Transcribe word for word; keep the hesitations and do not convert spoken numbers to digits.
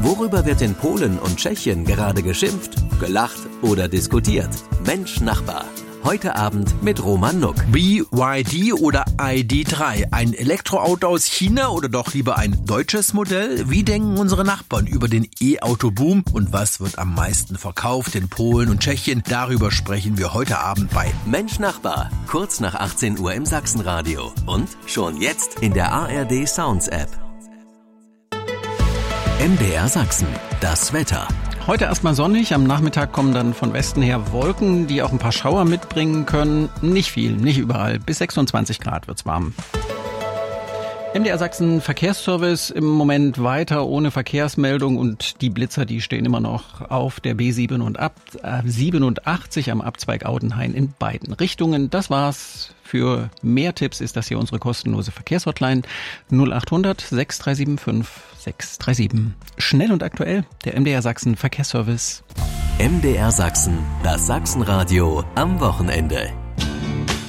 Worüber wird in Polen und Tschechien gerade geschimpft, gelacht oder diskutiert? Mensch Nachbar. Heute Abend mit Roman Nuck. B Y D oder I D drei? Ein Elektroauto aus China oder doch lieber ein deutsches Modell? Wie denken unsere Nachbarn über den E-Auto-Boom? Und was wird am meisten verkauft in Polen und Tschechien? Darüber sprechen wir heute Abend bei Mensch Nachbar. Kurz nach achtzehn Uhr im Sachsenradio. Und schon jetzt in der A R D Sounds App. M D R Sachsen. Das Wetter. Heute erstmal sonnig, am Nachmittag kommen dann von Westen her Wolken, die auch ein paar Schauer mitbringen können. Nicht viel, nicht überall. Bis sechsundzwanzig Grad wird's warm. M D R Sachsen Verkehrsservice im Moment weiter ohne Verkehrsmeldung und die Blitzer, die stehen immer noch auf der B siebenundachtzig am Abzweig Audenhain in beiden Richtungen. Das war's. Für mehr Tipps ist das hier unsere kostenlose Verkehrshotline null acht hundert sechs drei sieben fünf sechs drei sieben. Schnell und aktuell, der M D R Sachsen Verkehrsservice. M D R Sachsen, das Sachsenradio am Wochenende.